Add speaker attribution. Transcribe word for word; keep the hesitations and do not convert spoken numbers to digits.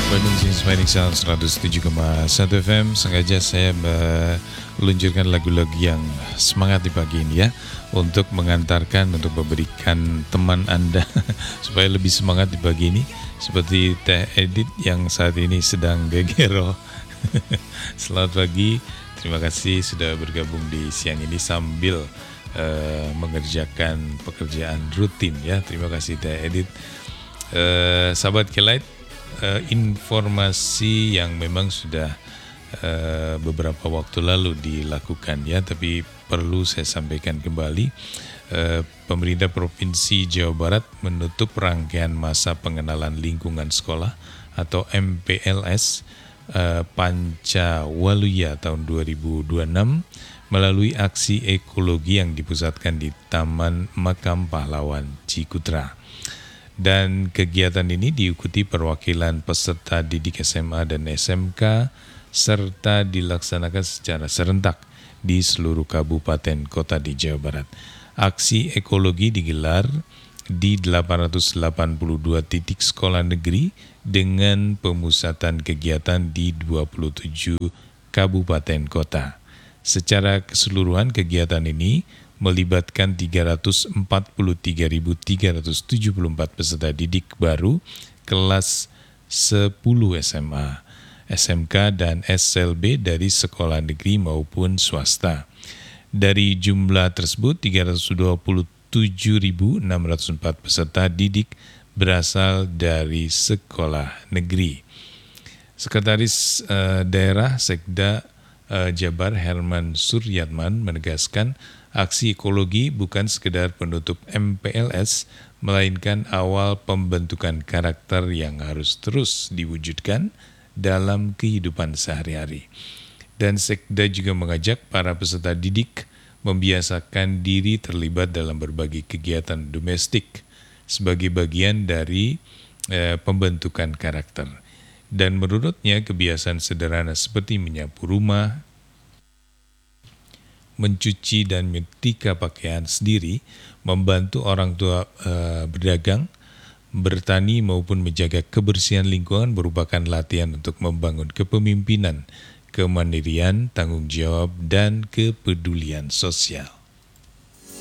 Speaker 1: Bandung Inspiring Sound seratus tujuh koma satu F M. Sengaja saya meluncurkan lagu-lagu yang semangat di pagi ini ya, untuk mengantarkan, untuk memberikan teman Anda supaya lebih semangat di pagi ini, seperti Teh Edit yang saat ini sedang gegero. Selamat pagi, terima kasih sudah bergabung di siang ini sambil uh, mengerjakan pekerjaan rutin ya. Terima kasih Teh Edit. Uh, sahabat Kelight, uh, informasi yang memang sudah uh, beberapa waktu lalu dilakukan ya, tapi perlu saya sampaikan kembali. Uh, pemerintah Provinsi Jawa Barat menutup rangkaian masa pengenalan lingkungan sekolah atau M P L S uh, Panca Waluya tahun dua ribu dua puluh enam melalui aksi ekologi yang dipusatkan di Taman Makam Pahlawan Cikutra. Dan kegiatan ini diikuti perwakilan peserta didik S M A dan S M K serta dilaksanakan secara serentak di seluruh kabupaten kota di Jawa Barat. Aksi ekologi digelar di delapan ratus delapan puluh dua titik sekolah negeri dengan pemusatan kegiatan di dua puluh tujuh kabupaten kota. Secara keseluruhan kegiatan ini melibatkan tiga ratus empat puluh tiga ribu tiga ratus tujuh puluh empat peserta didik baru kelas sepuluh S M A, S M K, dan S L B dari sekolah negeri maupun swasta. Dari jumlah tersebut, tiga ratus dua puluh tujuh ribu enam ratus empat peserta didik berasal dari sekolah negeri. Sekretaris uh, Daerah Sekda uh, Jabar Herman Suryatman menegaskan aksi ekologi bukan sekedar penutup M P L S, melainkan awal pembentukan karakter yang harus terus diwujudkan dalam kehidupan sehari-hari. Dan Sekda juga mengajak para peserta didik membiasakan diri terlibat dalam berbagai kegiatan domestik sebagai bagian dari eh, pembentukan karakter. Dan menurutnya kebiasaan sederhana seperti menyapu rumah, mencuci dan menyetrika pakaian sendiri, membantu orang tua e, berdagang, bertani maupun menjaga kebersihan lingkungan merupakan latihan untuk membangun kepemimpinan, kemandirian, tanggung jawab, dan kepedulian sosial.